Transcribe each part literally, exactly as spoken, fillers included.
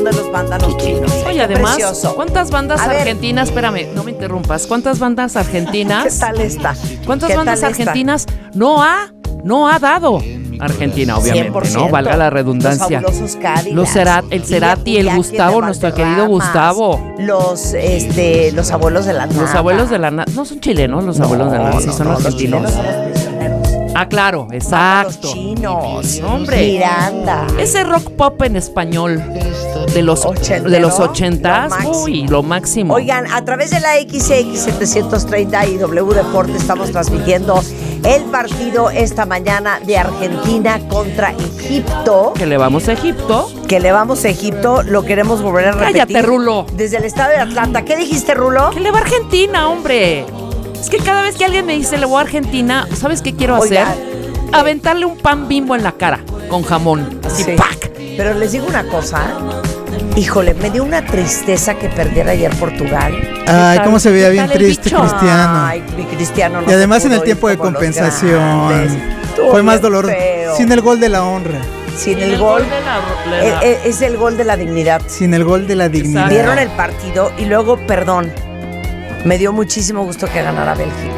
de los vándalos chinos. Oye, además, precioso. ¿Cuántas bandas a argentinas? Ver. Espérame, no me interrumpas. ¿Cuántas bandas argentinas? ¿Qué tal está? ¿Cuántas bandas argentinas no ha, no ha dado Argentina, obviamente, cien por ciento, ¿no? Valga la redundancia. Los fabulosos Cadillacs. Los Cerat, el Cerati, el Gustavo, nuestro querido Gustavo. Los, este, los abuelos de la nada. Los abuelos de la nada. No son chilenos, los no, abuelos de la nada. Sí, no, son no, argentinos. Los chilenos son los prisioneros. Ah, claro, exacto. Los chinos. Hombre. Miranda. Ese rock pop en español de los Ochentero, de los ochentas, uy, lo máximo. Oigan, a través de la X X setecientos treinta y W Deporte estamos transmitiendo el partido esta mañana de Argentina contra Egipto. Que le vamos a Egipto. Que le vamos a Egipto, lo queremos volver a repetir. Cállate, Rulo. Desde el estado de Atlanta. ¿Qué dijiste, Rulo? Que le va a Argentina, hombre. Es que cada vez que alguien me dice le voy a Argentina, ¿sabes qué quiero Oiga, hacer? Aventarle un pan Bimbo en la cara con jamón. Así, sí. ¡Pac! Pero les digo una cosa. Híjole, me dio una tristeza que perdiera ayer Portugal. Ay, cómo se veía bien triste Cristiano. Ay, mi Cristiano no. Y además en el tiempo de compensación fue más doloroso. Sin el gol de la honra. Sin el, el gol, gol de la, de la... Es, es el gol de la dignidad. Sin el gol de la dignidad. Vieron el partido y luego, perdón, me dio muchísimo gusto que ganara Bélgica.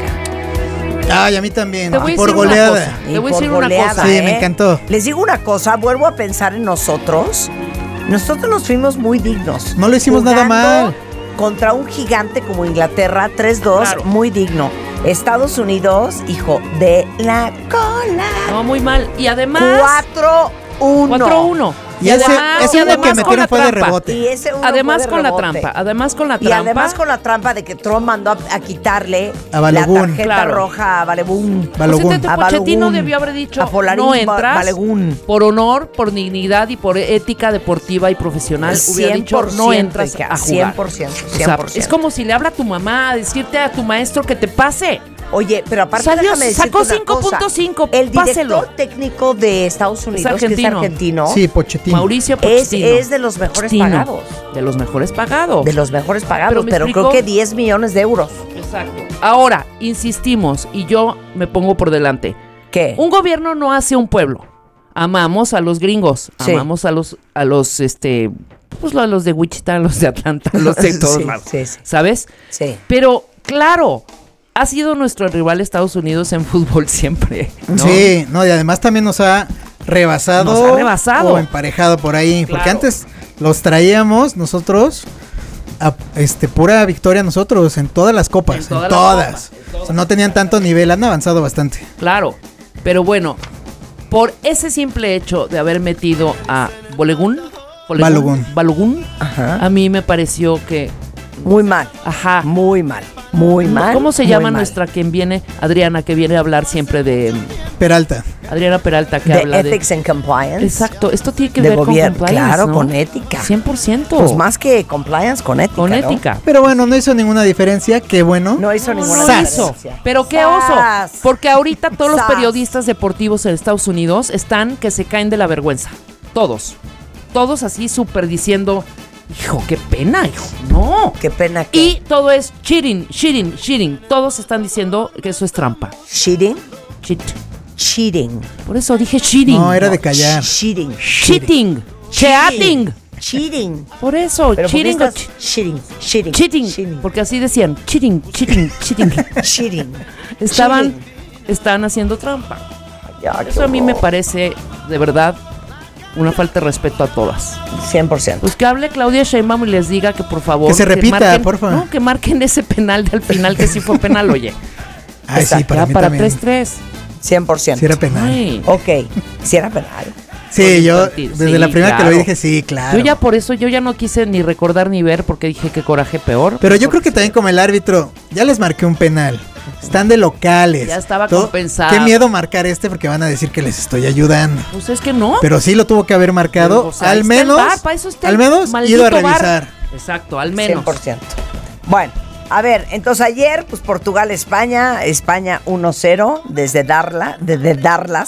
Ay, a mí también. Te voy y por goleada. Te voy a decir una cosa. Sí, ¿eh? me encantó. Les digo una cosa, vuelvo a pensar en nosotros. Nosotros nos fuimos muy dignos. No lo hicimos nada mal. Contra un gigante como Inglaterra, tres dos, claro. Muy digno. Estados Unidos, hijo de la cola. No, muy mal. Y además... cuatro uno. cuatro uno. Y, y ese, además, ese uno que metieron fue de rebote. Y ese uno además fue de con rebote. la trampa. Además con la y trampa. Y además con la trampa de que Trump mandó a, a quitarle a la tarjeta claro. roja a Balogun. Balogun. O sea, Pochettino debió haber dicho, Polarín, no entras, Balogun. Por honor, por dignidad y por ética deportiva y profesional, hubiera dicho, no entras a jugar. cien por ciento, cien por ciento. O sea, es como si le habla a tu mamá a decirte a tu maestro que te pase. Oye, pero aparte Salió, déjame decirte sacó una cinco punto cinco, el director páselo. técnico de Estados Unidos, es que es argentino. Sí, Pochettino. Mauricio Pochettino. Es, es de los mejores Pochettino. pagados. De los mejores pagados. De los mejores pagados, pero, pero creo que diez millones de euros. Exacto. Ahora, insistimos, y yo me pongo por delante. ¿Qué? Un gobierno no hace un pueblo. Amamos a los gringos, sí. amamos a los, a los, este, pues a los de Wichita, a los de Atlanta, a los de todos sí, lados, sí, sí. ¿sabes? Sí. Pero, claro, ha sido nuestro rival Estados Unidos en fútbol siempre, ¿no? Sí, no, y además también nos ha rebasado. Nos ha rebasado. O emparejado por ahí, claro. Porque antes los traíamos nosotros a este, pura victoria nosotros en todas las copas, en todas. En todas. Copas, en todas. O sea, no tenían tanto nivel, han avanzado bastante. Claro, pero bueno, por ese simple hecho de haber metido a Balogun, Balogun, Balogun, a mí me pareció que... Muy mal. Ajá. Muy mal. Muy mal. ¿Cómo se llama nuestra quien viene? Adriana, que viene a hablar siempre de... Peralta. Adriana Peralta, que de habla de... Ethics and Compliance. Exacto. Esto tiene que de ver gobierno, con compliance, claro, ¿no? con ética. cien por ciento. Pues más que compliance, con ética, Con ¿no? ética. Pero bueno, no hizo ninguna diferencia. Qué bueno. No hizo ninguna no diferencia. Hizo. Pero qué oso. Porque ahorita todos los periodistas deportivos en Estados Unidos están que se caen de la vergüenza. Todos. Todos así súper diciendo... Hijo, qué pena, hijo. No. Qué pena que... Y todo es cheating, cheating, cheating. Todos están diciendo que eso es trampa. ¿Cheating? Cheat. Cheating. Por eso dije cheating. No, era de callar. Cheating. Cheating. Cheating. Cheating. Por eso, pero cheating. ¿por qué cheating. Cheating. Cheating. Cheating. Porque así decían, cheating, cheating, cheating. Cheating. Estaban, cheating. Estaban haciendo trampa. Ya, eso a mí me parece, de verdad, una falta de respeto a todas. cien por ciento. Pues que hable Claudia Sheinbaum y les diga que por favor... Que se repita, marquen, por favor. No, que marquen ese penal de al final, que sí fue penal, oye. Ay, sí, para mí para también. tres tres. cien por ciento. Sí era penal. Ay. Ok, sí era penal. Sí, yo desde sí, la primera claro. que lo dije, sí, claro. Yo ya por eso, yo ya no quise ni recordar ni ver porque dije que coraje peor. Pero yo creo que también como el árbitro, ya les marqué un penal. Están de locales. Ya estaba Todo, compensado. Qué miedo marcar este porque van a decir que les estoy ayudando. Pues es que no. Pero sí lo tuvo que haber marcado. O sea, al menos, bar, para eso está al menos ido a revisar. Bar. Exacto, al menos. cien por ciento. Bueno, a ver, entonces ayer, pues Portugal-España, España uno cero desde Darla, desde Darlas,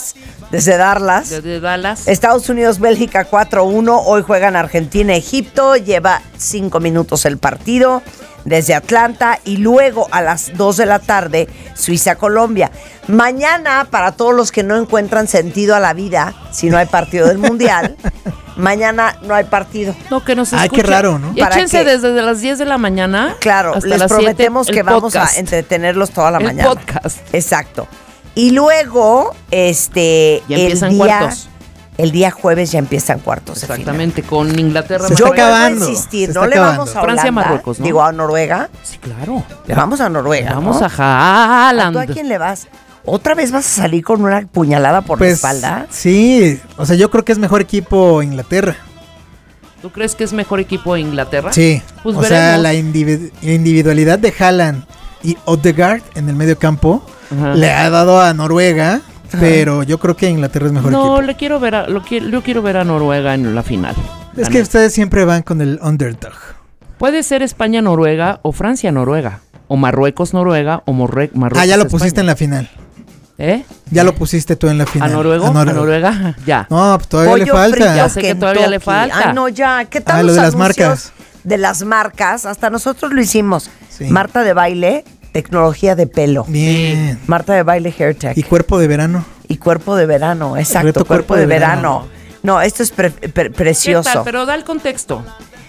desde Dallas. Desde Dallas. Estados Unidos, Bélgica cuatro uno. Hoy juegan Argentina, Egipto. Lleva cinco minutos el partido desde Atlanta. Y luego a las dos de la tarde, Suiza, Colombia. Mañana, para todos los que no encuentran sentido a la vida, si no hay partido del Mundial, mañana no hay partido. No, que nos Ay, escuchen. qué raro, ¿no? Y échense desde las diez de la mañana. Claro, hasta les las prometemos siete, que vamos podcast. a entretenerlos toda la el mañana. podcast. Exacto. Y luego, este, Ya el empiezan día, cuartos. el día jueves ya empiezan cuartos. de final. Exactamente, con Inglaterra. Se Yo está vuelvo a acabando, insistir, se no está le acabando. vamos a Francia, Holanda, Marruecos, ¿no? digo a Noruega, Sí, claro. le vamos a Noruega, Vamos ¿no? a Haaland. ¿Tú a quién le vas? ¿Otra vez vas a salir con una puñalada por la Pues, espalda? sí, o sea, yo creo que es mejor equipo Inglaterra. ¿Tú crees que es mejor equipo Inglaterra? Sí, Pues o veremos. sea, la individu- individualidad de Haaland y Odegaard en el medio campo Ajá. le ha dado a Noruega, pero yo creo que Inglaterra es mejor No, equipo. le quiero ver a, lo qui- yo quiero ver a Noruega en la final. Es La que neta. ustedes siempre van con el underdog. Puede ser España-Noruega o Francia-Noruega. O Marruecos-Noruega o Morre- Marruecos. Ah, ya lo pusiste en la final. ¿Eh? Ya lo pusiste tú en la ¿A final. Noruego? ¿A Noruega? Ya. No, pues todavía Pollo le falta. frito Ya sé que todavía le Kentucky. falta. Ay, no, ya. ¿Qué tal Ah, lo los de las anuncios marcas. de las marcas? Hasta nosotros lo hicimos. Sí. Marta de baile, tecnología de pelo. Bien. Marta de baile, hair tech. Y cuerpo de verano. Y cuerpo de verano, exacto, Reto cuerpo, cuerpo de, de verano. verano. No, esto es pre- pre- ¿Qué precioso. tal? Pero da el contexto.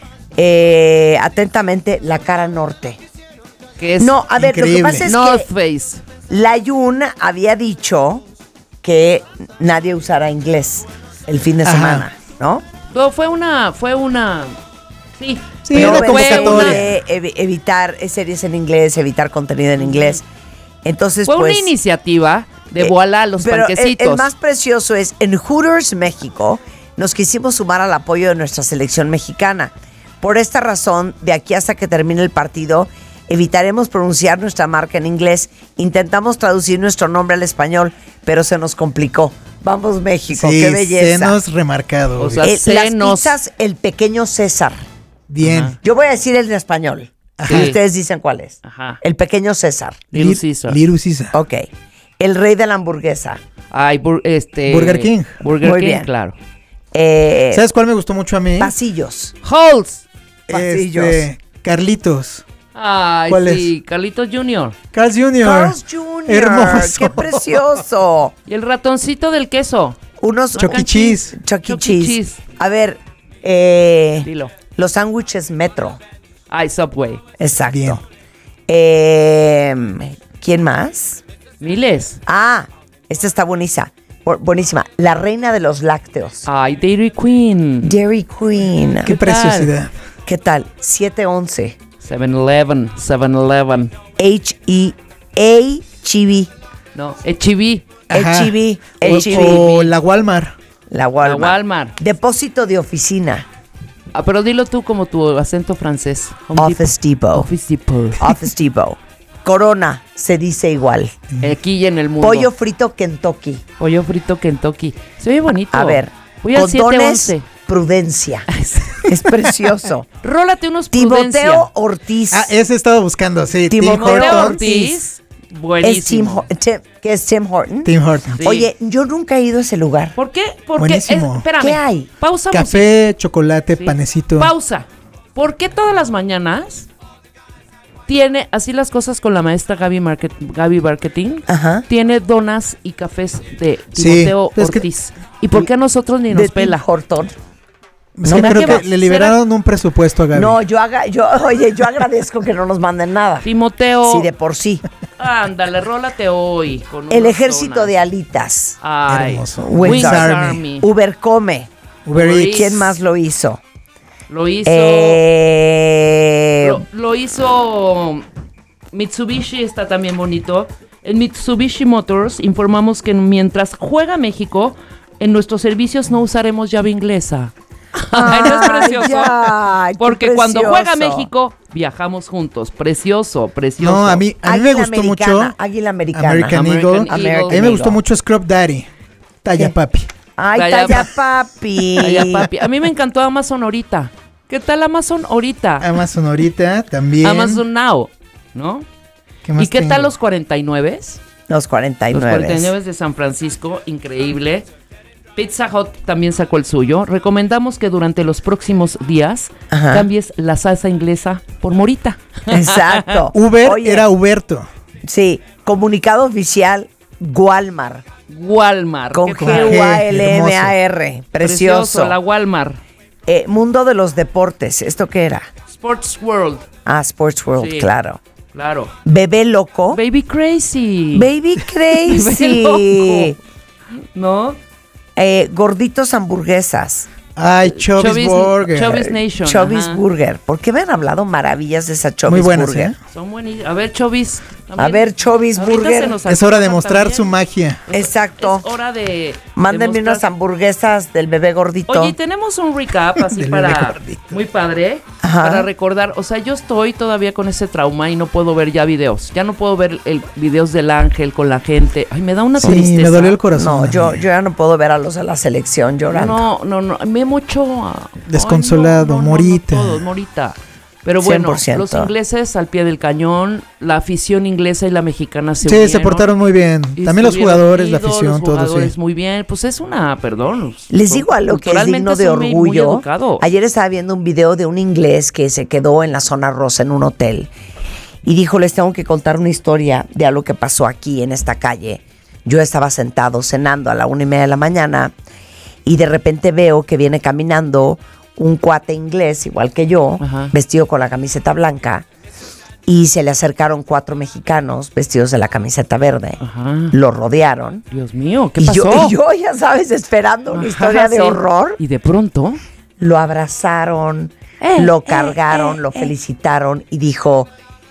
Eh, atentamente, la cara norte. Que es No, a ver, lo que increíble. pasa es North que Face. la Yun había dicho que nadie usara inglés el fin de Ajá. semana, ¿no? No, fue una, fue una, sí. Sí, Pero una fue convocatoria. de ev- evitar series en inglés, evitar contenido en inglés. Entonces, Fue pues, una iniciativa de eh, voilà, los pero el- panquecitos. El, más precioso es, en Hooters México, nos quisimos sumar al apoyo de nuestra selección mexicana. Por esta razón, de aquí hasta que termine el partido, evitaremos pronunciar nuestra marca en inglés. Intentamos traducir nuestro nombre al español, pero se nos complicó. Vamos, México, Sí, qué belleza. senos remarcados. O sea, Eh, las senos. pizzas, el pequeño César. Bien. Ajá. Yo voy a decir el de español. Ajá. Y ustedes dicen cuál es. Ajá. El pequeño César. Little Lir- Caesar. Little Caesar. Ok. El rey de la hamburguesa. Ay, bur- este. Burger King. Burger Muy King, bien. claro. Eh, ¿Sabes cuál me gustó mucho a mí? pasillos. Halls. Pasillos. Este, Carlitos. Ay, ¿Cuál sí, Carlitos junior Carl's junior Carl's junior Hermoso. ¡Qué precioso! Y el ratoncito del queso. Unos Chuck E. Cheese. Chuck E. Chuck E. Cheese. Cheese. A ver, eh, Dilo. los sándwiches Metro. Ay, Subway. Exacto. Bien. Eh, ¿Quién más? Miles. Ah, esta está buenísima. Bu- Buenísima. La reina de los lácteos. Ay, Dairy Queen. Dairy Queen. Qué ¿Qué preciosidad. ¿Qué tal? siete once. seven eleven. seven eleven. H E A Chibi. No, H E B. Ajá. H E B. O, H E B. o la Walmart. La Walmart. La Walmart. Depósito de oficina. Ah, pero dilo tú como tu acento francés. Home Office Depot. Depot. Office Depot. Office Depot. Corona, se dice igual. Aquí y en el mundo. Pollo frito Kentucky. Pollo frito Kentucky. Se ve bonito. A ver, Voy al siete condones once. Prudencia. Es precioso. Rólate unos Prudencia. Timoteo Ortiz. Ah, ese estaba buscando, sí. Tim Timoteo Hortons. Ortiz. Ortiz. es Tim, Buenísimo. Ho- Tim- ¿Qué es Tim Horton? Tim Hortons. Sí. Oye, yo nunca he ido a ese lugar. ¿Por qué? Porque Buenísimo. es- espérame. ¿Qué hay? Pausa. Café, chocolate, Sí. panecito. Pausa. ¿Por qué todas las mañanas tiene así las cosas con la maestra Gaby, Market, Gaby Marketing? Ajá. Tiene donas y cafés de Sí, Timoteo es que- Ortiz. ¿Y por qué a nosotros ni De nos Tim pela? Horton. Es No, que ¿qué creo va? que le liberaron un presupuesto a Gaby. No, yo haga, yo, oye, yo agradezco que no nos manden nada. Timoteo. Sí, de por sí. Ándale, rólate hoy. Con El unas ejército donas. de alitas. Ay. Hermoso. Wings Wings Army. Army. Uber Come. Uber Uber Eats. ¿Quién más lo hizo? Lo hizo. Eh, Lo, lo hizo Mitsubishi, está también bonito. En Mitsubishi Motors informamos que mientras juega México, en nuestros servicios no usaremos llave inglesa. Ay, ¿no es precioso? ay, qué Porque cuando juega precioso. México, viajamos juntos. Precioso, precioso. No, a mí, a mí me Águila gustó americana, mucho. Águila americana. American American Eagle. Eagle. A mí me gustó mucho Scrub Daddy. Talla ¿Qué? papi. Ay, Talla talla papi. Ay, papi. A mí me encantó Amazon ahorita. ¿Qué tal Amazon ahorita? Amazon ahorita también. Amazon Now, ¿no? ¿Qué más ¿Y qué tengo? tal los cuarenta y nueve? Los cuarenta y nueve. Los cuarenta y nueve de San Francisco, increíble. Pizza Hut también sacó el suyo. Recomendamos que durante los próximos días Ajá. cambies la salsa inglesa por morita. Exacto. Uber Oye, era Huberto. Sí, comunicado oficial, Walmart. Walmart. Con G U A L M A R. Precioso. Precioso, la Walmart. Eh, mundo de los deportes, ¿esto qué era? Sports World. Ah, Sports World, sí, claro. Claro. Bebé loco. Baby Crazy. Baby Crazy. Bebé loco. ¿No? Eh, gorditos hamburguesas. Ay, Chubby's Burger. Chubby's Nation. Chubby's Ajá. Burger. ¿Por qué me han hablado maravillas de esa Chubby's Muy buenas, Burger? ¿eh? Son buenísimas. A ver, Chubby's. A ver, Chubby's Burger. Es hora de mostrar también. su magia. Exacto. Es hora de. Mándenme de unas hamburguesas del bebé gordito. Oye, tenemos un recap así para. Muy padre. Ajá. Para recordar. O sea, yo estoy todavía con ese trauma y no puedo ver ya videos. Ya no puedo ver el videos del ángel con la gente. Ay, me da una sí, tristeza. Me dolió el corazón. No, yo, yo ya no puedo ver a los de la selección llorando. No, no, no. Me mucho. Desconsolado, Ay, no, no, Morita. No, no, todos, Morita. Pero bueno, cien por ciento. Los ingleses al pie del cañón, la afición inglesa y la mexicana se Sí, unieron, se portaron muy bien. También los jugadores, unidos, la afición, los todos. jugadores sí. muy bien. Pues es una, perdón. Les digo algo que es digno de orgullo. Ayer estaba viendo un video de un inglés que se quedó en la zona rosa en un hotel y dijo, les tengo que contar una historia de algo que pasó aquí en esta calle. Yo estaba sentado cenando a la una y media de la mañana y de repente veo que viene caminando un cuate inglés, igual que yo, Ajá. vestido con la camiseta blanca, y se le acercaron cuatro mexicanos vestidos de la camiseta verde. Ajá. Lo rodearon. Dios mío, ¿qué y pasó? Yo, y yo, ya sabes, esperando una Ajá, historia de sí. horror. Y de pronto lo abrazaron, eh, lo cargaron, eh, eh, lo felicitaron y dijo,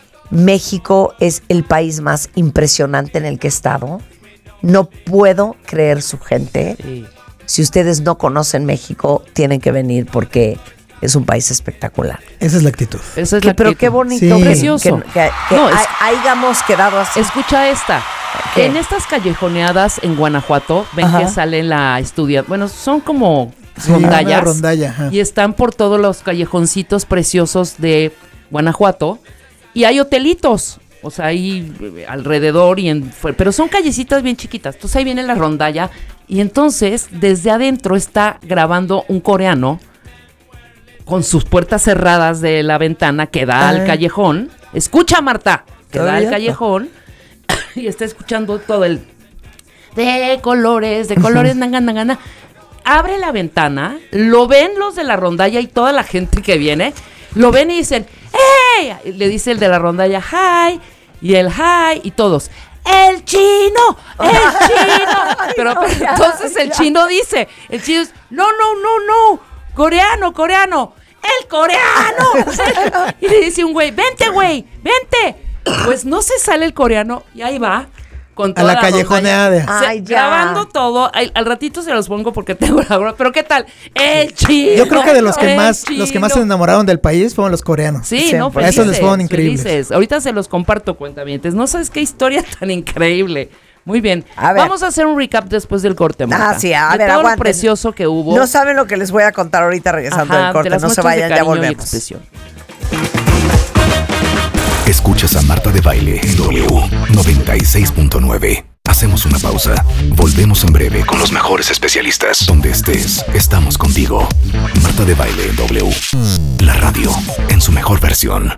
México es el país más impresionante en el que he estado. No puedo creer su gente. Sí. Si ustedes no conocen México, tienen que venir porque es un país espectacular. Esa es la actitud. Esa es que, la pero actitud. qué bonito. Sí. Que, Precioso. Que, que, que no, hay, hayamos quedado así. Escucha esta. ¿Qué? En estas callejoneadas en Guanajuato, ven Ajá. que sale la estudia. Bueno, son como sí, rondallas. Rondalla, ajá. Y están por todos los callejoncitos preciosos de Guanajuato. Y hay hotelitos. O sea, ahí alrededor y en, pero son callecitas bien chiquitas. Entonces ahí viene la rondalla y entonces desde adentro está grabando un coreano con sus puertas cerradas de la ventana que da Ay. al callejón. Escucha, Marta, que da al callejón y está escuchando todo el de colores, de colores, nanga, nanga, nanga. Abre la ventana, lo ven los de la rondalla y toda la gente que viene, lo ven y dicen ¡hey! Le dice el de la rondalla ¡hi! Y el ¡hi! Y todos ¡el chino! ¡el chino! Pero, pero entonces el chino dice, el chino dice, no, no, no, no, coreano, coreano, ¡el coreano! Y le dice un güey, vente güey, vente. Pues no se sale el coreano y ahí va. Con toda a la, la callejoneada. Ay, grabando todo. Ay, al ratito se los pongo porque tengo la broma. Pero ¿qué tal? El chino. Yo creo que de los que más chino. los que más se enamoraron del país fueron los coreanos. Sí, Siempre. no, felices, esos les fueron increíbles. Felices. Ahorita se los comparto, cuentavientes. No sabes qué historia tan increíble. Muy bien. A Vamos a hacer un recap después del corte, Marta. Ah, sí, a de ver, todo aguanten. lo precioso que hubo. No saben lo que les voy a contar ahorita regresando Ajá, del corte. de las no se vayan, ya volvemos. Escuchas a Marta de Baile en W noventa y seis punto nueve. Hacemos una pausa. Volvemos en breve con los mejores especialistas. Donde estés, estamos contigo. Marta de Baile en W. La radio en su mejor versión.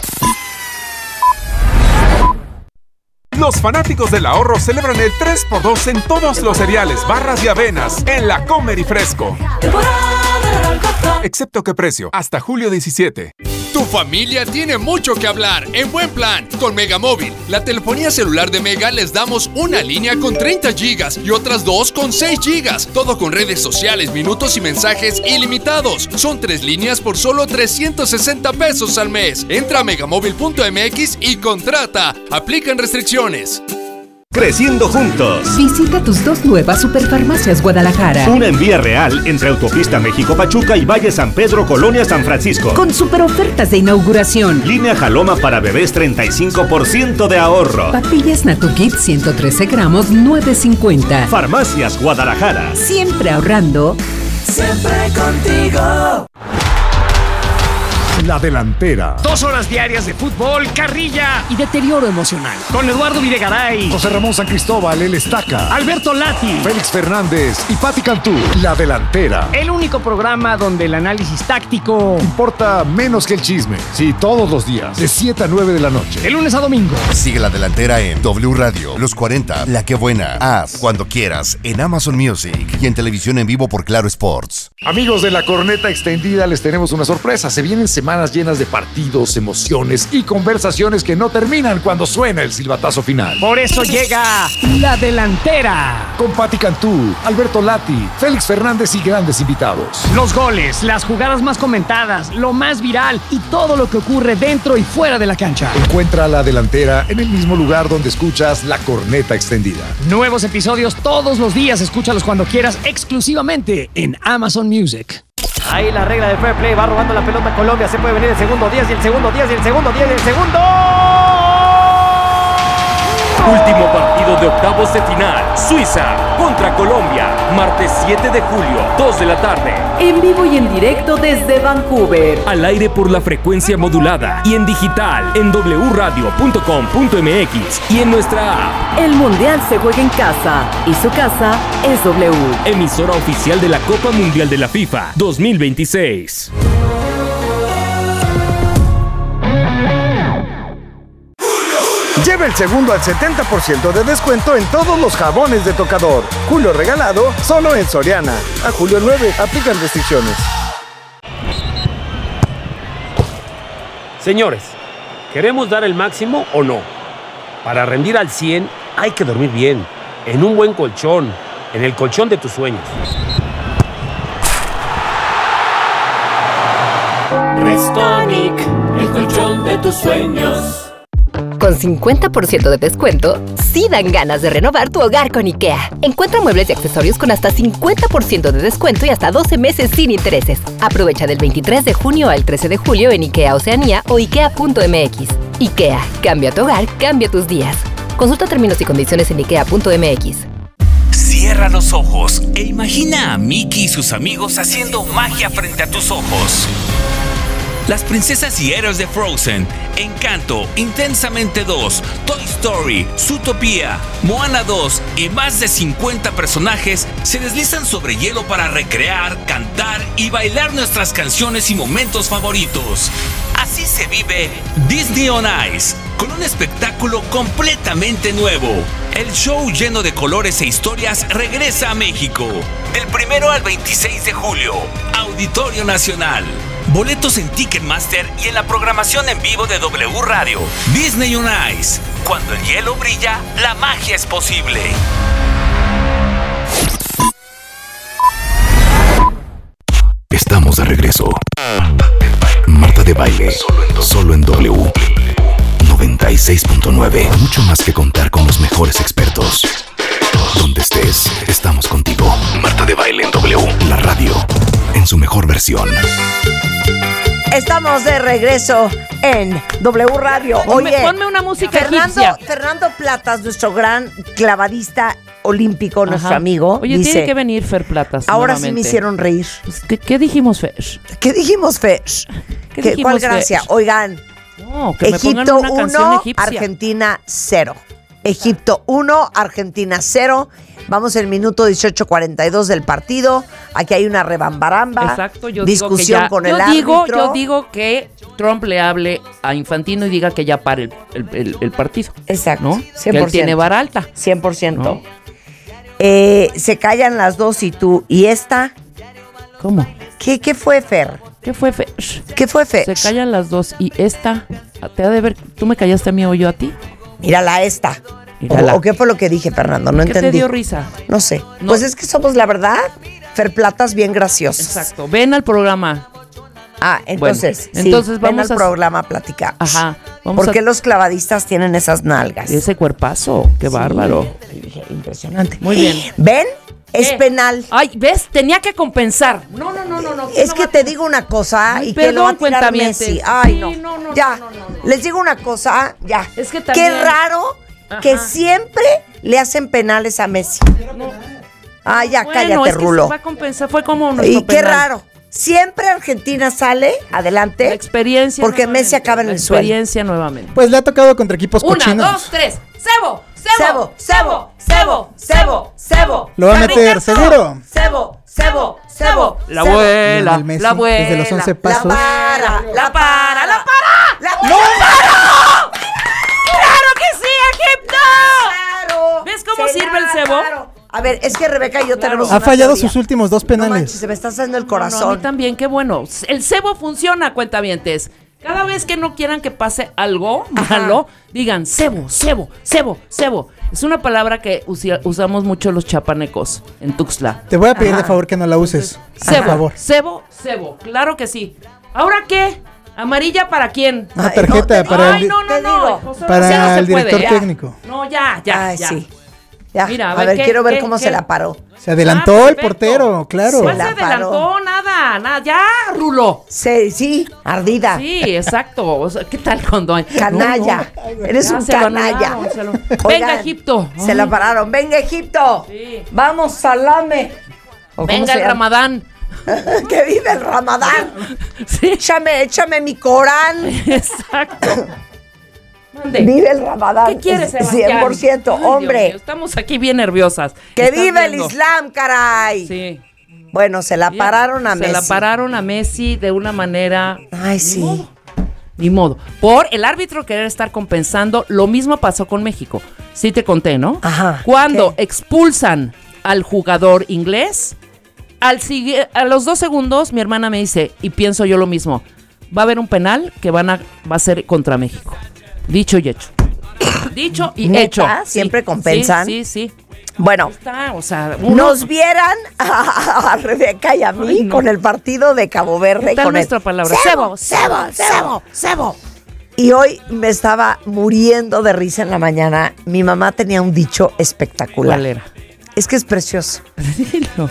Los fanáticos del ahorro celebran el tres por dos en todos los cereales, barras y avenas en la Comer y Fresco. Excepto que precio, hasta julio diecisiete. Tu familia tiene mucho que hablar en Buen Plan con Megamóvil. La telefonía celular de Mega les damos una línea con treinta gigas y otras dos con seis gigas. Todo con redes sociales, minutos y mensajes ilimitados. Son tres líneas por solo trescientos sesenta pesos al mes. Entra a megamóvil punto m x y contrata. Aplican restricciones. Creciendo juntos. Visita tus dos nuevas Superfarmacias Guadalajara. Una en Vía Real, entre Autopista México-Pachuca y Valle San Pedro, Colonia San Francisco. Con super ofertas de inauguración. Línea Jaloma para bebés, treinta y cinco por ciento de ahorro. Papillas Natokit, ciento trece gramos, nueve cincuenta. Farmacias Guadalajara. Siempre ahorrando. Siempre contigo. La Delantera. Dos horas diarias de fútbol, carrilla y deterioro emocional. Con Eduardo Videgaray, José Ramón San Cristóbal, el Estaca, Alberto Lati, Félix Fernández y Pati Cantú. La Delantera. El único programa donde el análisis táctico importa menos que el chisme. Sí, todos los días, de siete a nueve de la noche. De lunes a domingo. Sigue La Delantera en W Radio, Los cuarenta, La Que Buena, Haz, Cuando Quieras, en Amazon Music y en televisión en vivo por Claro Sports. Amigos de la Corneta Extendida, les tenemos una sorpresa. Se vienen semanas llenas de partidos, emociones y conversaciones que no terminan cuando suena el silbatazo final. Por eso llega La Delantera. Con Pati Cantú, Alberto Lati, Félix Fernández y grandes invitados. Los goles, las jugadas más comentadas, lo más viral y todo lo que ocurre dentro y fuera de la cancha. Encuentra La Delantera en el mismo lugar donde escuchas La Corneta Extendida. Nuevos episodios todos los días. Escúchalos cuando quieras, exclusivamente en Amazon Music. Ahí la regla del fair play, va robando la pelota Colombia, se puede venir el segundo diez y el segundo diez y el segundo diez y el segundo. Último partido de octavos de final. Suiza contra Colombia. Martes siete de julio, dos de la tarde. En vivo y en directo desde Vancouver. Al aire por la frecuencia modulada y en digital en doble u radio punto com punto m x y en nuestra app. El Mundial se juega en casa y su casa es W. Emisora oficial de la Copa Mundial de la FIFA dos mil veintiséis. Lleva el segundo al setenta por ciento de descuento en todos los jabones de tocador. Julio regalado solo en Soriana. A julio nueve, aplican restricciones. Señores, ¿queremos dar el máximo o no? Para rendir al cien hay que dormir bien, en un buen colchón, en el colchón de tus sueños. Restonic, el colchón de tus sueños. Con cincuenta por ciento de descuento, sí dan ganas de renovar tu hogar con IKEA. Encuentra muebles y accesorios con hasta cincuenta por ciento de descuento y hasta doce meses sin intereses. Aprovecha del veintitrés de junio al trece de julio en IKEA Oceanía o ikea punto m x. IKEA, cambia tu hogar, cambia tus días. Consulta términos y condiciones en ikea punto m x. Cierra los ojos e imagina a Mickey y sus amigos haciendo magia frente a tus ojos. Las princesas y héroes de Frozen, Encanto, Intensamente dos, Toy Story, Zootopia, Moana dos y más de cincuenta personajes se deslizan sobre hielo para recrear, cantar y bailar nuestras canciones y momentos favoritos. Así se vive Disney on Ice, con un espectáculo completamente nuevo. El show lleno de colores e historias regresa a México. Del primero al veintiséis de julio, Auditorio Nacional. Boletos en Ticketmaster y en la programación en vivo de W Radio. Disney on Ice. Cuando el hielo brilla, la magia es posible. Estamos de regreso. Marta de Baile. Solo en W. noventa y seis punto nueve. Mucho más que contar con los mejores expertos. Donde estés, estamos contigo. Marta de Baile en W. La radio. En su mejor versión. Estamos de regreso en W Radio. Ponme, Oye, ponme una música Fernando, egipcia. Fernando Platas, nuestro gran clavadista olímpico, Ajá. nuestro amigo, Oye, dice, tiene que venir Fer Platas. ahora nuevamente. sí me hicieron reír. Pues, ¿qué, ¿Qué dijimos, Fer? ¿Qué dijimos, Fer? ¿Qué ¿Qué, dijimos, ¿Cuál gracia? Fer? Oigan, No, que me pongan Egipto una canción uno, egipcia. Argentina cero. Egipto uno, Argentina cero. Vamos en el minuto dieciocho cuarenta y dos del partido. Aquí hay una rebambaramba. Exacto, yo discusión digo que ya, con yo el digo, árbitro. Yo digo que Trump le hable a Infantino y diga que ya pare el, el, el, el partido. Exacto, ¿no? cien por ciento. Que él tiene vara alta. cien por ciento. ¿No? Eh, se callan las dos y tú. ¿Y esta? ¿Cómo? ¿Qué, qué fue, Fer? ¿Qué fue, Fer? ¿Qué fue, Fer? Se callan las dos y esta, te ha de ver, ¿tú me callaste a mí o yo a ti? Mírala esta. Mírala. ¿O, ¿O qué fue lo que dije, Fernando? No ¿Qué entendí. te dio risa? No sé. No. Pues es que somos, la verdad, Fer Platas bien graciosos. Exacto. Ven al programa. Ah, entonces, Bueno, sí, entonces ven vamos al a- programa a platicar. Ajá. Vamos ¿Por qué a- los clavadistas tienen esas nalgas? Ese cuerpazo, qué Sí, bárbaro. Impresionante. Muy bien. ¿Ven? Es ¿Qué? penal. Ay, ¿ves? Tenía que compensar. No, no, no, no, no. Es no que va- te digo una cosa Ay, y que lo va a perdón, tirar cuentavientes. Messi. Ay, Sí, no. no, no, ya. no, no, no, no. Les digo una cosa, ya. Es que también- Qué raro Ajá. que siempre le hacen penales a Messi. Ah, ya, Bueno, cállate, es que Rulo. se va a compensar. Fue como nuestro Y qué penal. raro. Siempre Argentina sale adelante. La experiencia. Porque Messi acaba en el suelo. Experiencia nuevamente. Pues le ha tocado contra equipos Una, cochinos. dos, tres. ¡Cebo! Cebo, cebo, cebo, cebo, cebo. Lo va a meter, seguro. Cebo, cebo, cebo. La abuela, Messi, la abuela. desde los once pasos. La para, la para, la para. La ¡No! ¡Claro! ¡Claro que sí, Egipto! Claro. ¿Ves cómo Se sirve el la cebo? paro. A ver, es que Rebeca y yo tenemos Ha una fallado teoría. sus últimos dos No penales. manches, se me está haciendo el No, no, a corazón. mí también, qué bueno. El cebo funciona, cuentavientes. Cada vez que no quieran que pase algo malo, digan cebo, cebo, cebo, cebo. Es una palabra que usi- usamos mucho los chapanecos en Tuxtla. Te voy a pedir Ajá. de favor que no la uses. Por Cebo, favor. cebo, cebo. Claro que sí. ¿Ahora qué? ¿Amarilla para quién? Una Ay, tarjeta no, te para Ay, el, no, no, te no. digo. José, para así no se el puede, director ya. técnico. No, ya, ya, Ay, ya. sí. Ya, Mira, a a ver, ver, ¿qué- quiero ver qué- cómo qué? se la paró. Se adelantó Ah, el perfecto. portero, claro. ¿Cuál Se se la paró. adelantó? Nada, nada. Ya, Rulo. Sí, sí, ardida. Sí, exacto. O sea, ¿qué tal cuando hay? Canalla. No, no. Eres Ya un se lo canalla. anularon, se lo- Venga, Oigan, Egipto. Se la pararon. Venga, Egipto. Sí. Vamos, salame. ¿O cómo Venga se el llama? Ramadán. Que vive el Ramadán. Sí. Échame, échame mi Corán. Exacto. Mande. Vive el Ramadán. ¿Qué quieres, Sebastián? cien por ciento, Ay, Dios hombre. mío, estamos aquí bien nerviosas. Que ¿Estás vive el viendo? Islam, caray. Sí. Bueno, se la pararon a Se Messi. la pararon a Messi de una manera. Ay, sí. Ni modo. Por el árbitro querer estar compensando, lo mismo pasó con México. Sí te conté, ¿no? Ajá. Cuando expulsan al jugador inglés, al sigue- a los dos segundos mi hermana me dice, y pienso yo lo mismo, va a haber un penal que van a, va a ser contra México. Dicho y hecho. Dicho y ¿Neta? hecho. ¿Siempre Sí, compensan? Sí, sí, sí. Bueno, Está, o sea, uno- nos vieran a, a Rebeca y a mí Ay, no. con el partido de Cabo Verde. ¿Qué tal con el nuestra palabra? Cebo, cebo, cebo, cebo. Y hoy me estaba muriendo de risa en la mañana. Mi mamá tenía un dicho espectacular. ¿Cuál era? Es que es precioso. Dilo.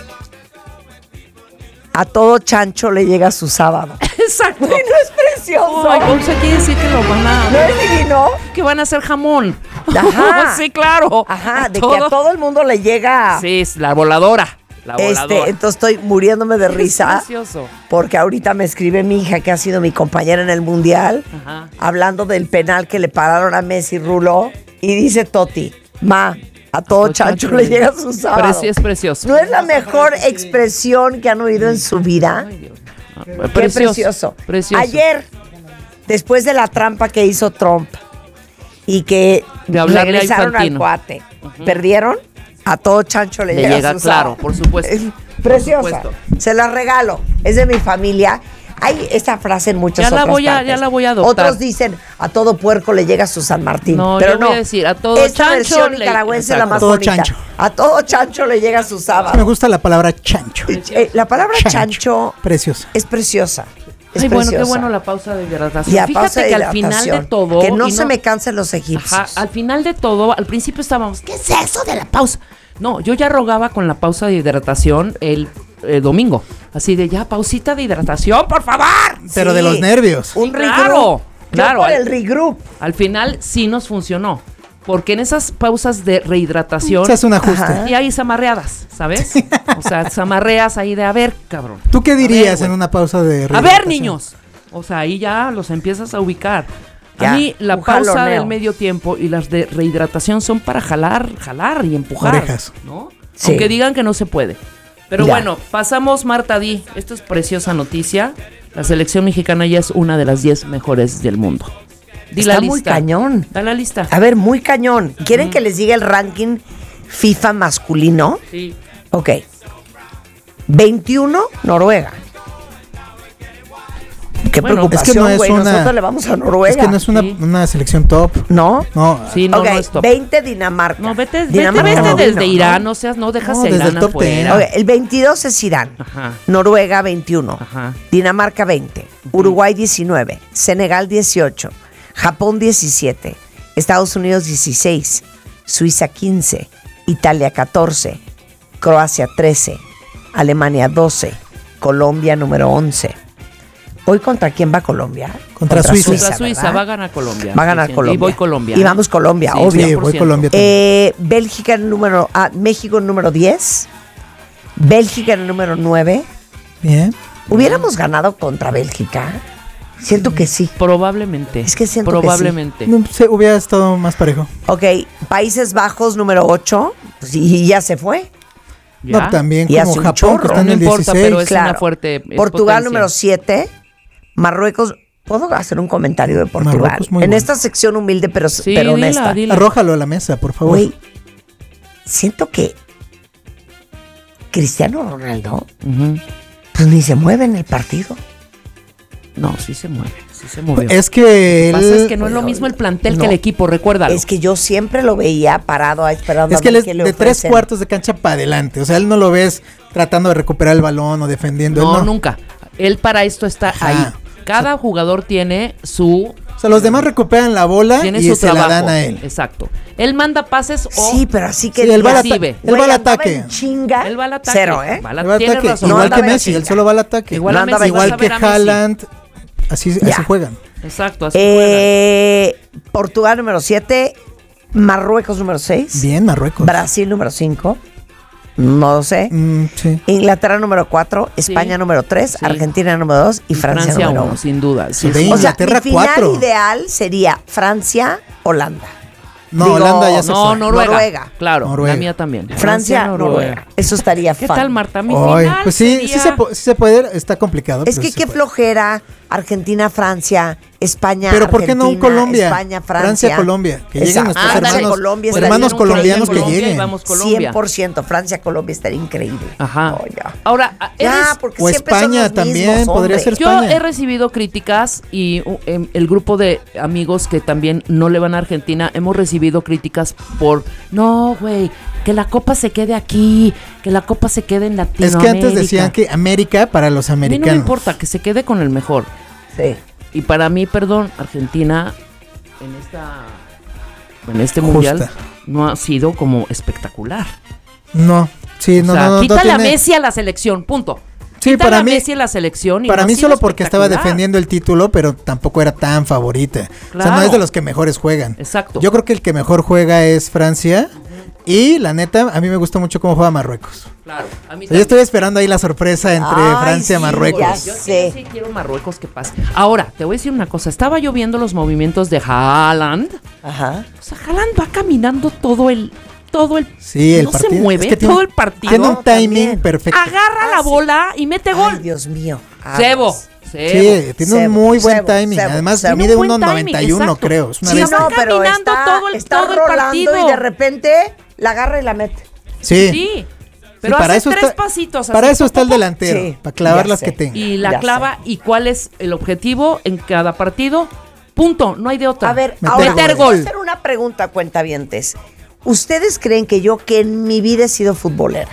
A todo chancho le llega su sábado. Exacto. Ay, no es precioso. Ay, o sea, quiere decir que lo van a... ¿No es divino? Que van a hacer jamón. Ajá. Sí, claro. Ajá, de que a todo el mundo le llega. Sí, es la voladora. La voladora. Este, entonces estoy muriéndome de risa. Es precioso. Porque ahorita me escribe mi hija, que ha sido mi compañera en el Mundial, Ajá. hablando del penal que le pararon a Messi Rulo. Y dice Toti, ma, a todo chancho le llega su sábado. Preci- es precioso. ¿No es la mejor expresión que han oído en su vida? Qué Precioso, precioso. precioso. Ayer, después de la trampa que hizo Trump y que De hablarle a regresaron al Infantino. cuate, ¿perdieron? A todo chancho le, Le llega, llega, su claro, sábado. por supuesto. Es preciosa. Por supuesto. Se la regalo. Es de mi familia. Hay esta frase en muchas Ya la otras voy a- partes. ya la voy a adoptar. Otros dicen, a todo puerco le llega su San Martín. No, pero yo no. voy a decir, a todo Esta chancho versión le- nicaragüense es la Exacto. más A todo bonita. chancho. A todo chancho le llega su Me sábado. gusta la palabra chancho. Eh, la palabra chancho, Preciosa. es preciosa. Es Ay, bueno, qué preciosa. bueno la pausa de hidratación. Y a Fíjate pausa de que al final de hidratación, todo... que no y se me cansen los egipcios. Ajá, al final de todo, al principio estábamos, ¿qué es eso de la pausa? No, yo ya rogaba con la pausa de hidratación el, eh, domingo. Así de, ya, pausita de hidratación, por favor. Pero Sí. de los nervios. Un Claro, regroup. claro. Yo por al- el regroup. Al final sí nos funcionó. Porque en esas pausas de rehidratación... Se hace un ajuste. Ajá. Y hay zamarreadas, ¿sabes? O sea, zamarreas ahí de, a ver, cabrón. ¿Tú qué A ver, dirías güey. en una pausa de A ver, rehidratación? niños. O sea, ahí ya los empiezas a ubicar. Ya, a mí la un pausa jaloneo. del medio tiempo y las de rehidratación son para jalar, jalar y empujar. Orejas. ¿No? Sí. Aunque digan que no se puede. Pero Ya. bueno, pasamos Marta Di. Esto es preciosa noticia. La selección mexicana ya es una de las diez mejores del mundo. Di Está la lista. muy cañón. Da la lista. A ver, muy cañón. ¿Quieren que les diga el ranking FIFA masculino? Sí. Ok. veintiuno, Noruega. Qué Bueno, preocupación, es que no es güey. una- Nosotros le vamos a Noruega. Es que no es una, Sí. una selección top. ¿No? No. Sí, no, ok, no es top. veinte, Dinamarca. No, vete, vete, Dinamarca vete no desde vino, Irán, ¿no? no seas, no dejas No, a desde Irán el top afuera. Ok, el veintidós es Irán. Ajá. Noruega veintiuno. Ajá. Dinamarca veinte. Uruguay diecinueve. Senegal dieciocho. Japón diecisiete. Estados Unidos dieciséis. Suiza quince. Italia catorce. Croacia trece. Alemania doce. Colombia número once. ¿Hoy contra quién va Colombia? Contra Suiza. Contra Suiza, ¿verdad? va a ganar Colombia. Va a ganar Sí, sí. Colombia. Y voy Colombia. Y vamos Colombia, Sí, obvio. Sí, cien por voy ciento. Colombia también. Eh, Bélgica en el número... Ah, México en el número diez. Bélgica en el número nueve. Bien. ¿Hubiéramos ganado contra Bélgica? Siento que sí. Probablemente. Es que siento Probablemente. que sí. No, se hubiera estado más parejo. Ok, Países Bajos número ocho, pues, y ya se fue. ¿Ya? No, también y como Japón, que está en no el importa, dieciséis. pero es claro. una fuerte es Portugal potencia. número siete, Marruecos. ¿Puedo hacer un comentario de Portugal? Marruecos, muy en bueno. esta sección humilde pero, Sí, pero dila, honesta. dila. Arrójalo a la mesa, por favor. Güey, siento que Cristiano Ronaldo Ujú. pues ni se mueve en el partido. No, sí se mueve, sí se movió. Es que Lo que él... pasa es que no es lo mismo el plantel No. que el equipo, recuérdalo. Es que yo siempre lo veía parado ahí esperando Es a que él ver es qué le de tres ofrecen. cuartos de cancha para adelante. O sea, él no lo ves tratando de recuperar el balón o defendiendo. no, él no, nunca. Él para esto está Ajá. ahí. Cada jugador tiene su O sea, los demás recuperan la bola tiene y su se trabajo. la dan a él. Exacto. Él manda pases o Sí, pero así que Sí, él va al recibe. ata- él va al Güey, andaba ataque. en chinga. Él va al ataque. Cero, ¿eh? Va al- Él va al tienes ataque. razón. Igual No que andaba en Messi, él chinga. solo va al ataque. Igual No a andaba Messi, en- vas Igual a que ver a Messi. Haaland. Así, Ya. así juegan. Exacto, así Eh, Portugal número siete, Marruecos número seis, Bien, Marruecos. Brasil número cinco, no lo sé, Mm, sí. Inglaterra número cuatro, España Sí. número tres, Sí. Argentina número dos y Y Francia, Francia número uno, uno. sin duda. Sí, Ve, sí. O sea, Inglaterra, mi final cuatro. ideal sería Francia, Holanda. No, Digo, Holanda ya se No, fue. Noruega. Noruega. Claro, Noruega. la mía también. Francia, Noruega. Eso estaría ¿Qué fun. tal, Marta? Mi Ay, final pues sí, sí sería- se, po- sí se puede, está complicado. Es pero que sí se qué puede. flojera, Argentina, Francia, España, Pero ¿por qué no un Argentina, Colombia? España, Francia. Francia, Colombia. Que lleguen Exacto. nuestros Francia, hermanos, Colombia Puede estaría hermanos ser un colombianos que Colombia y lleguen. vamos Colombia. cien por ciento Francia, Colombia estaría increíble. Ajá. Oh, ya. Ahora, eres- Ya, porque O siempre son España los también, mismos, podría hombre. ser yo España. he recibido críticas y uh, em, el grupo de amigos que también no le van a Argentina, hemos recibido críticas por, no, güey, que la copa se quede aquí, que la copa se quede en Es Latinoamérica. que antes decían que América para los A mí no me americanos. importa, que se quede con el mejor. Sí. Y para mí, perdón, Argentina en esta en este Justa. mundial no ha sido como espectacular. No, sí, O no, sea, no, no. quita no la tiene- Messi a la selección, punto. Sí, quita para la mí- Messi a la selección y Para no ha mí sido solo porque estaba espectacular. defendiendo el título, pero tampoco era tan favorita. O sea, no Claro. es de los que mejores juegan. Exacto. Yo creo que el que mejor juega es Francia. Y la neta, a mí me gusta mucho cómo juega Marruecos. Claro, a mí O sea, yo estoy esperando ahí la sorpresa entre Ay, Francia y sí, Marruecos. ya Yo, yo sé. sí quiero Marruecos que pase. Ahora, te voy a decir una cosa. Estaba yo viendo los movimientos de Haaland. Ajá. O sea, Haaland va caminando todo el... Todo el... Sí, el no partido. se mueve es que tiene- todo el partido. Tiene un No, timing también. perfecto. Agarra la Ah, sí. bola y mete gol. Ay, Dios mío. Cebo. Aguas. Cebo. Sí, tiene un Cebo, muy buen cebo, timing. cebo, Además, cebo. mide Tiene un uno buen noventa y timing, uno, exacto. creo. Es una Sí, bestia. no, Está pero caminando está, todo el- está todo el rolando partido. y de repente la agarra y la mete. Sí. Sí. Pero Sí, para hace eso tres está- pasitos. Para así, eso está el pop, pop, delantero. Sí, para clavar ya las sé. que tenga. Y la Ya clava. ¿Y cuál es el objetivo en cada partido? Punto. No hay de otra. A ver, Meter ahora Meter voy a gol. hacer una pregunta, cuentavientes. ¿Ustedes creen que yo, que en mi vida he sido futbolera,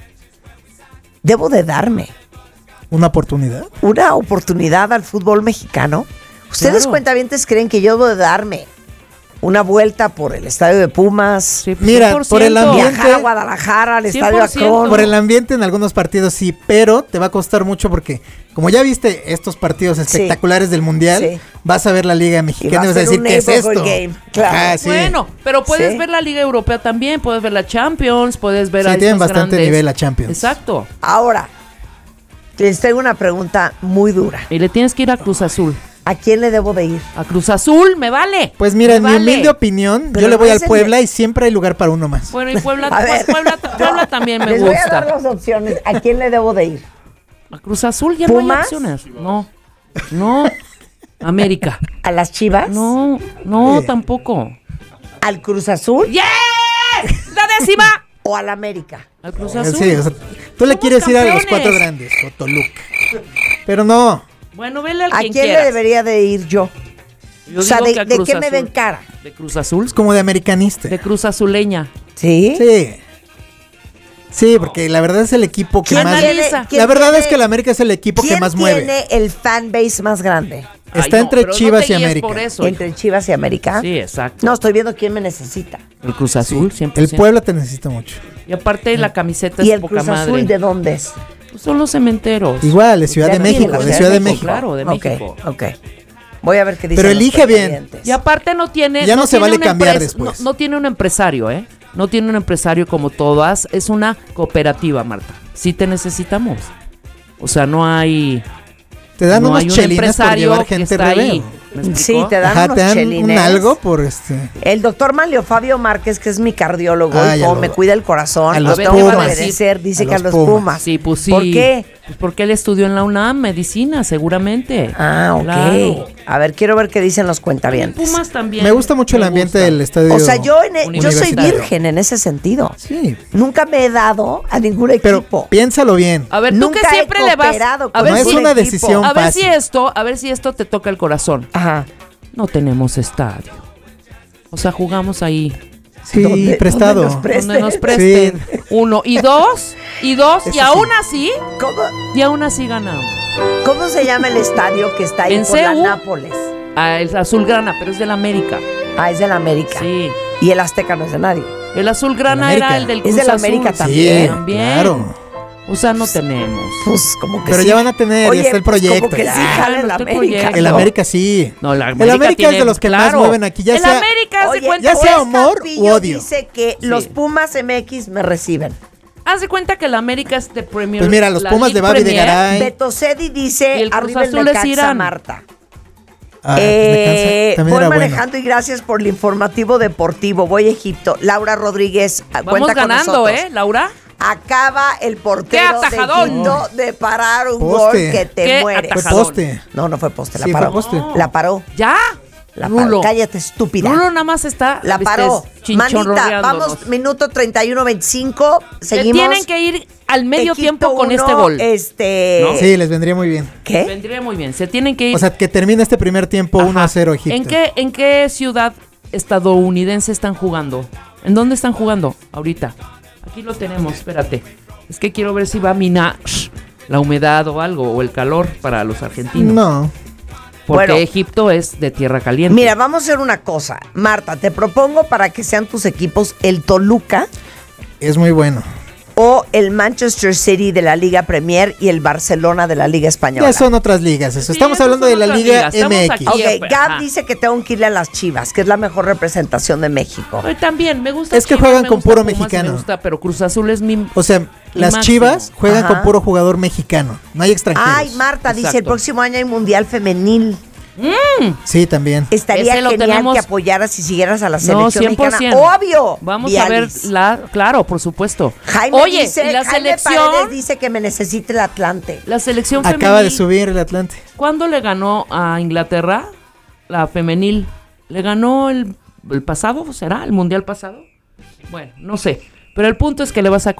debo de darme Una oportunidad. una oportunidad al fútbol mexicano? ¿Ustedes, Claro. cuentavientes, creen que yo debo de darme una vuelta por el estadio de Pumas? Sí, Mira, cien por por el ciento. ambiente- Viajar a Guadalajara, al cien estadio por ciento. Akron. Por el ambiente en algunos partidos sí, pero te va a costar mucho porque como ya viste estos partidos espectaculares del Mundial, Sí. vas a ver la Liga Mexicana y va a vas a ser decir, un ¿qué es neighborhood esto? game, claro. Ajá, sí. Bueno, pero puedes Sí. ver la Liga Europea también, puedes ver la Champions, puedes ver Sí, a tienen estos bastante grandes. nivel la Champions. Exacto. Ahora, les tengo una pregunta muy dura. Y le tienes que ir a Cruz Azul. ¿A quién le debo de ir? A Cruz Azul, me vale. Pues mira, Me en mi vale. humilde opinión, Pero yo le no voy es al el Puebla de- y siempre hay lugar para uno más. Bueno, y Puebla, A ver. Puebla, Puebla también me Les voy a dar gusta. las opciones. ¿A quién le debo de ir? A Cruz Azul ya no hay ¿Pumas? opciones. No, no. América. ¿A las Chivas? No, no, Sí. tampoco. ¿Al Cruz Azul? ¡Yes! ¡La décima! ¿O al América? Al Cruz Eh, Azul. sí, o sea, tú le Somos quieres ir a los campeones. cuatro grandes, o Toluca. Pero no, Bueno, vele al ¿A quien quién quieras. le debería de ir yo? Yo o sea, digo ¿de, que a de Cruz qué me Azul. ven cara? ¿De Cruz Azul? es como de americanista. De Cruz Azuleña. ¿Sí? Sí. Sí, porque la verdad es el equipo que ¿Quién más... analiza? ¿Quién La verdad tiene- es que el América es el equipo que ¿Quién más mueve. tiene el fanbase más grande? Está Ay, no, entre pero no Chivas te y guíes América. por eso, ¿Entre Chivas y América? Sí, exacto. No, estoy viendo quién me necesita. El Cruz Azul, siempre. El Puebla te necesita mucho. Y aparte la camiseta ¿Y es el poca Cruz madre. Azul de dónde es? Pues son los cementeros. Igual, de Ciudad de aquí, México, en de la Ciudad de México. Claro, de Ok, México. ok. Voy a ver qué dicen Pero los elige bien. pretendientes. Y aparte no tiene... Ya no se tiene vale un cambiar empres- después. No, no tiene un empresario, ¿eh? No tiene un empresario como todas. Es una cooperativa, Marta. Sí te necesitamos. O sea, no hay... Te dan no unos hay un chelines por empresario llevar que gente está relevo. ahí. ¿Me Sí, explicó? te dan Ajá, unos te dan chelines. un algo por este. El doctor Manlio Fabio Márquez, que es mi cardiólogo, Ah, y ya como lo- me cuida el corazón, a lo los tengo que Pumas. obedecer, dice A que a los los Pumas. Pumas. Sí, pues sí. ¿Por qué? Pues porque él estudió en la UNAM, medicina, seguramente. Ah, ok. Claro. A ver, quiero ver qué dicen los cuentavientes. Pumas también. Me gusta mucho el me ambiente gusta. del estadio. O sea, yo, en e- yo soy universitario. virgen en ese sentido. Sí. Nunca me he dado a ningún Pero equipo. piénsalo bien. A ver, tú Nunca que he siempre le vas... cooperado A con ver No es si... una equipo. decisión A ver fácil. si esto, a ver si esto te toca el corazón. Ajá. No tenemos estadio. O sea, jugamos ahí. Sí, ¿Dónde- prestado. dónde nos presten? Donde nos presten. Uno. Y dos. Y dos. Eso y aún sí. así. ¿Cómo, Y aún así ganamos. cómo se llama el estadio que está ahí En por la Ceú. Nápoles? Ah, el azulgrana, pero es del América. Ah, es del América. Sí. Y el Azteca no es de nadie. El azulgrana Del era América. el del Es Cruz del Azul. América Sí, también. También. claro. O sea, no tenemos. Pues como que Pero sí. ya van a tener, Oye, ya está el pues, proyecto. como que ya. sí jala el está el América. proyecto. El ¿no? América sí. No, la El América América tiene- es de los que claro. más mueven aquí. Ya el sea, América hace Oye, cuenta. ya sea Juez amor u Campillo odio. dice que Sí. los Pumas M X me reciben. Haz de cuenta que el América es de Premier. Pues mira, los la Pumas de League Babi de Premier. Garay. Beto Cedi dice Y el Cruz arriba el Azul es Necaxa, Irán. Marta. Ah, pues Eh, Necaxa también voy era bueno. manejando y gracias por el informativo deportivo. Voy a Egipto. Laura Rodríguez, Vamos cuenta con ganando, nosotros. ¿eh, Laura? Acaba el portero ¡Qué de atajadón! Egipto de parar un Poste. gol que te ¡Qué mueres. Fue atajadón! poste. No, no fue poste, la Sí, paró. fue poste. La paró. ¿Ya? La Rulo. paró. Cállate, estúpida. Rulo nada más está. La viste, paró. Manita, chinchorreándonos. vamos, minuto treinta y uno veinticinco. Se Seguimos. tienen que ir al medio Egipto tiempo con uno, este gol. Este. ¿No? Sí, les vendría muy bien. ¿Qué? Vendría muy bien. Se tienen que ir. O sea, que termine este primer tiempo Ajá. uno a cero Egipto. ¿En qué, ¿En qué ciudad estadounidense están jugando? ¿En dónde están jugando ahorita? Aquí lo tenemos, espérate. Es que quiero ver si va a minar la humedad o algo, o el calor para los argentinos. No. Porque Bueno. Egipto es de tierra caliente. Mira, vamos a hacer una cosa. Marta, te propongo para que sean tus equipos el Toluca Es muy bueno. o el Manchester City de la Liga Premier y el Barcelona de la Liga Española. Ya son otras ligas. Eso. Sí, Estamos esas hablando son de la otras Liga ligas. Estamos M X. aquí. Ok, Siempre, Gab ajá. dice que tengo que irle a las Chivas, que es la mejor representación de México. Ay, también, me gusta. Es que Chivas, juegan me con gusta puro Pumas, mexicano. Me gusta, pero Cruz Azul es mi. O sea, las máximo. Chivas juegan Ajá. con puro jugador mexicano. No hay extranjeros. Ay, Marta dice, el Exacto. próximo año hay Mundial Femenil. Sí, también. Estaría Ese lo genial tenemos- que apoyaras y siguieras a la No, selección cien por mexicana. ciento. ¡Obvio! Vamos Vialis. a ver la. Claro, por supuesto. Jaime Oye, dice, y la Jaime selección. Paredes dice que me necesita el Atlante. La selección Acaba femenil. de subir el Atlante. ¿Cuándo le ganó a Inglaterra? La femenil. ¿Le ganó el, el pasado? ¿Será? ¿El mundial pasado? Bueno, no sé. Pero el punto es que le vas a